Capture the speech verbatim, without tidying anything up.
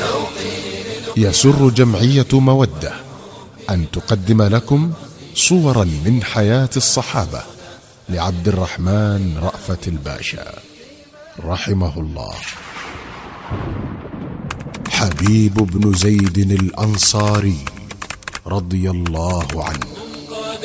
يسر جمعية مودة أن تقدم لكم صورا من حياة الصحابة لعبد الرحمن رأفت الباشا رحمه الله. حبيب بن زيد الأنصاري رضي الله عنه.